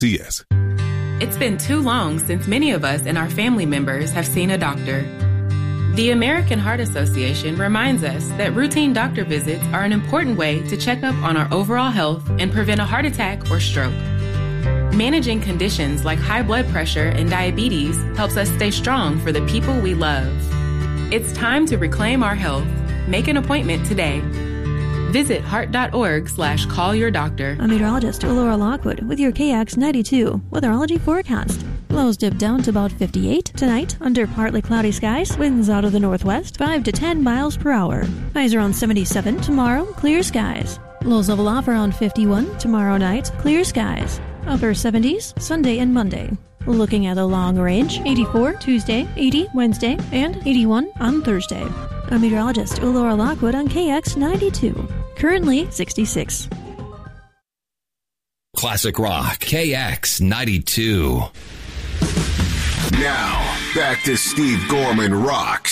It's been too long since many of us and our family members have seen a doctor. The American Heart Association reminds us that routine doctor visits are an important way to check up on our overall health and prevent a heart attack or stroke. Managing conditions like high blood pressure and diabetes helps us stay strong for the people we love. It's time to reclaim our health. Make an appointment today. Visit heart.org/callyourdoctor. I'm meteorologist Laura Lockwood with your KX92 weatherology forecast. Lows dip down to about 58. Tonight, under partly cloudy skies, winds out of the northwest, 5 to 10 miles per hour. Highs around 77. Tomorrow, clear skies. Lows level off around 51. Tomorrow night, clear skies. Upper 70s, Sunday and Monday. Looking at the long range, 84 Tuesday, 80 Wednesday, and 81 on Thursday. I'm meteorologist Laura Lockwood on KX92. Currently 66. Classic Rock, KX92. Now, back to Steve Gorman Rocks